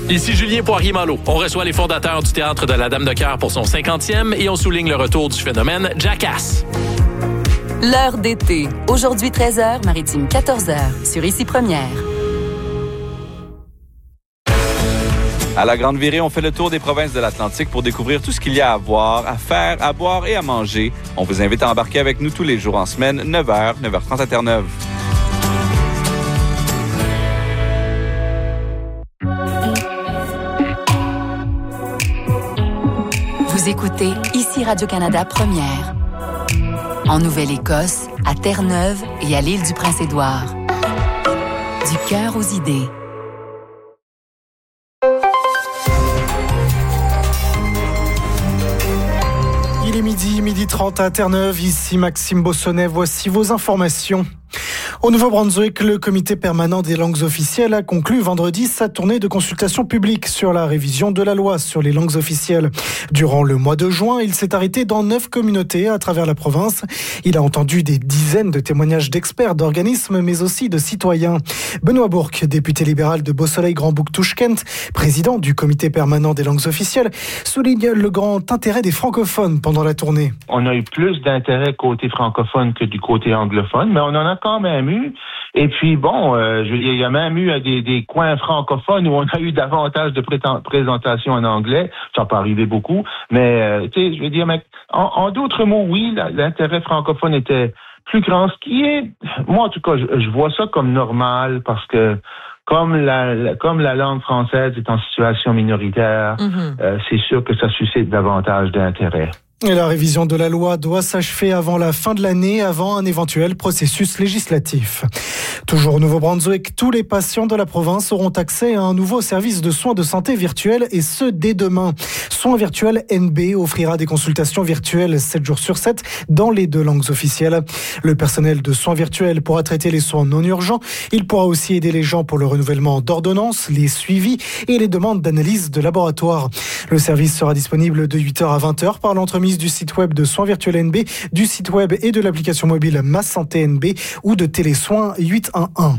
Ici Julien Poirier-Malo. On reçoit les fondateurs du Théâtre de la Dame de Cœur pour son 50e et on souligne le retour du phénomène Jackass. L'heure d'été. Aujourd'hui 13h, maritime 14h, sur Ici Première. À la Grande Virée, on fait le tour des provinces de l'Atlantique pour découvrir tout ce qu'il y a à voir, à faire, à boire et à manger. On vous invite à embarquer avec nous tous les jours en semaine, 9h, 9h30 à Terre-Neuve. Vous écoutez Ici Radio-Canada Première. En Nouvelle-Écosse, à Terre-Neuve et à l'île du Prince-Édouard. Du cœur aux idées. Il est midi 30 à Terre-Neuve. Ici Maxime Bossonnet. Voici vos informations. Au Nouveau-Brunswick, le comité permanent des langues officielles a conclu vendredi sa tournée de consultation publique sur la révision de la loi sur les langues officielles. Durant le mois de juin, il s'est arrêté dans 9 communautés à travers la province. Il a entendu des dizaines de témoignages d'experts, d'organismes, mais aussi de citoyens. Benoît Bourque, député libéral de Beausoleil-Grand-Bouc-Touche-Kent, président du comité permanent des langues officielles, souligne le grand intérêt des francophones pendant la tournée. On a eu plus d'intérêt côté francophone que du côté anglophone, mais on en a quand même eu. Et puis bon, il y a même eu des coins francophones où on a eu davantage de présentations en anglais. Ça peut arriver beaucoup, mais tu sais, je veux dire, mais en d'autres mots, oui, l'intérêt francophone était plus grand. Ce qui est, moi en tout cas, je vois ça comme normal parce que comme la langue française est en situation minoritaire, c'est sûr que ça suscite davantage d'intérêt. Et la révision de la loi doit s'achever avant la fin de l'année, avant un éventuel processus législatif. Toujours au Nouveau-Brunswick, tous les patients de la province auront accès à un nouveau service de soins de santé virtuels et ce, dès demain. Soins virtuels NB offrira des consultations virtuelles 7 jours sur 7 dans les 2 langues officielles. Le personnel de soins virtuels pourra traiter les soins non urgents. Il pourra aussi aider les gens pour le renouvellement d'ordonnances, les suivis et les demandes d'analyse de laboratoire. Le service sera disponible de 8h à 20h par l'entremise du site web de Soins Virtuels NB, du site web et de l'application mobile Ma Santé NB ou de Télésoins 811.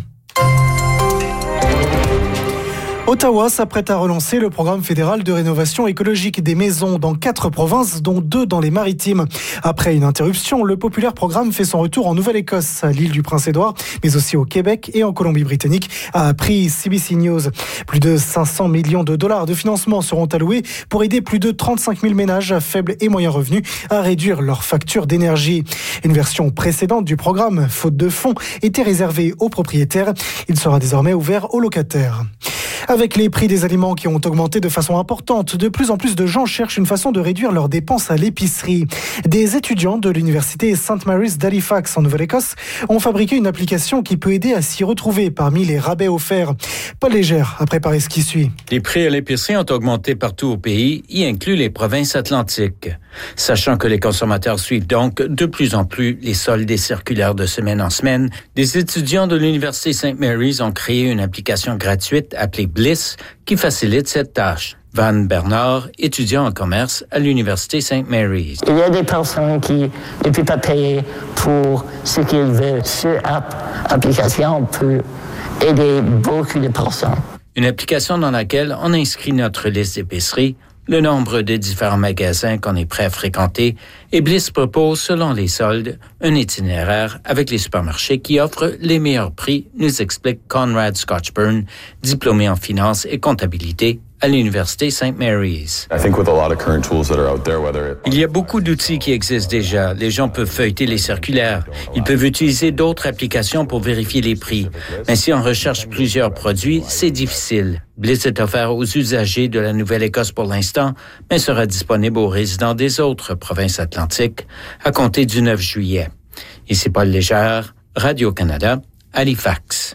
Ottawa s'apprête à relancer le programme fédéral de rénovation écologique des maisons dans 4 provinces, dont 2 dans les Maritimes. Après une interruption, le populaire programme fait son retour en Nouvelle-Écosse, à l'île du Prince-Édouard, mais aussi au Québec et en Colombie-Britannique, a appris CBC News. Plus de 500 millions de dollars de financement seront alloués pour aider plus de 35 000 ménages à faible et moyen revenu à réduire leurs factures d'énergie. Une version précédente du programme, faute de fonds, était réservée aux propriétaires. Il sera désormais ouvert aux locataires. Avec les prix des aliments qui ont augmenté de façon importante, de plus en plus de gens cherchent une façon de réduire leurs dépenses à l'épicerie. Des étudiants de l'université St. Mary's d'Halifax en Nouvelle-Écosse ont fabriqué une application qui peut aider à s'y retrouver parmi les rabais offerts. Paul Légère a préparé ce qui suit. Les prix à l'épicerie ont augmenté partout au pays, y inclut les provinces atlantiques. Sachant que les consommateurs suivent donc de plus en plus les soldes et circulaires de semaine en semaine, des étudiants de l'université St. Mary's ont créé une application gratuite appelée Bliss qui facilite cette tâche. Van Bernard, étudiant en commerce à l'université St. Mary's. Il y a des personnes qui ne peuvent pas payer pour ce qu'ils veulent. Cette application peut aider beaucoup de personnes. Une application dans laquelle on inscrit notre liste d'épicerie, le nombre de différents magasins qu'on est prêt à fréquenter, et Bliss propose, selon les soldes, un itinéraire avec les supermarchés qui offrent les meilleurs prix, nous explique Conrad Scotchburn, diplômé en finance et comptabilité à l'université St. Mary's. Il y a beaucoup d'outils qui existent déjà. Les gens peuvent feuilleter les circulaires. Ils peuvent utiliser d'autres applications pour vérifier les prix. Mais si on recherche plusieurs produits, c'est difficile. Bliss est offert aux usagers de la Nouvelle-Écosse pour l'instant, mais sera disponible aux résidents des autres provinces atlantiques à compter du 9 juillet. Ici Paul Légère, Radio-Canada, Halifax.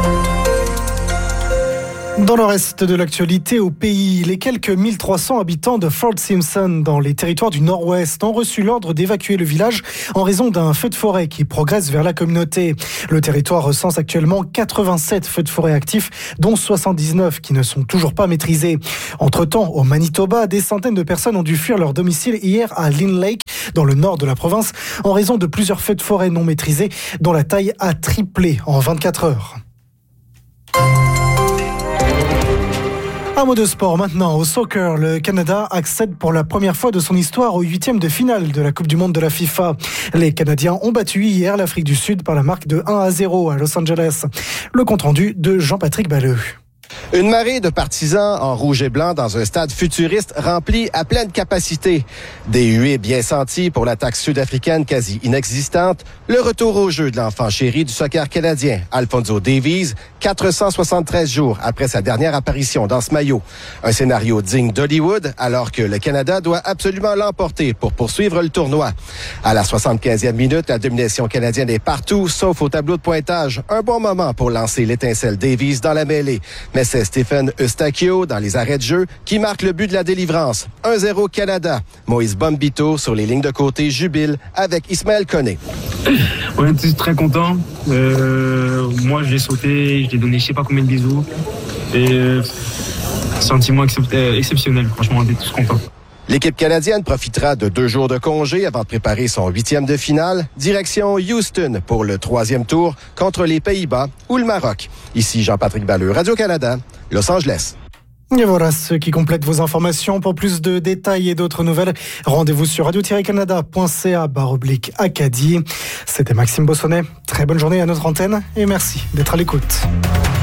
Dans le reste de l'actualité au pays, les quelques 1300 habitants de Fort Simpson dans les territoires du Nord-Ouest ont reçu l'ordre d'évacuer le village en raison d'un feu de forêt qui progresse vers la communauté. Le territoire recense actuellement 87 feux de forêt actifs, dont 79 qui ne sont toujours pas maîtrisés. Entre-temps, au Manitoba, des centaines de personnes ont dû fuir leur domicile hier à Lynn Lake, dans le nord de la province, en raison de plusieurs feux de forêt non maîtrisés, dont la taille a triplé en 24 heures. Un mot de sport maintenant. Au soccer, le Canada accède pour la première fois de son histoire au 8e de finale de la Coupe du Monde de la FIFA. Les Canadiens ont battu hier l'Afrique du Sud par la marque de 1-0 à Los Angeles. Le compte-rendu de Jean-Patrick Balleux. Une marée de partisans en rouge et blanc dans un stade futuriste rempli à pleine capacité. Des huées bien senties pour l'attaque sud-africaine quasi inexistante. Le retour au jeu de l'enfant chéri du soccer canadien, Alphonso Davies, 473 jours après sa dernière apparition dans ce maillot. Un scénario digne d'Hollywood alors que le Canada doit absolument l'emporter pour poursuivre le tournoi. À la 75e minute, la domination canadienne est partout, sauf au tableau de pointage. Un bon moment pour lancer l'étincelle Davies dans la mêlée. Mais c'est Stephen Eustachio dans les arrêts de jeu qui marque le but de la délivrance. 1-0 Canada. Moïse Bombito sur les lignes de côté jubile avec Ismaël Koné. On est tous très contents. Moi, je l'ai sauté, je l'ai donné je sais pas combien de bisous. Et sentiment exceptionnel. Franchement, on est tous contents. L'équipe canadienne profitera de 2 jours de congé avant de préparer son 8e de finale. Direction Houston pour le 3e tour contre les Pays-Bas ou le Maroc. Ici Jean-Patrick Balleux, Radio-Canada, Los Angeles. Et voilà ce qui complète vos informations. Pour plus de détails et d'autres nouvelles, rendez-vous sur radio-canada.ca/Acadie. C'était Maxime Bossonnet. Très bonne journée à notre antenne et merci d'être à l'écoute.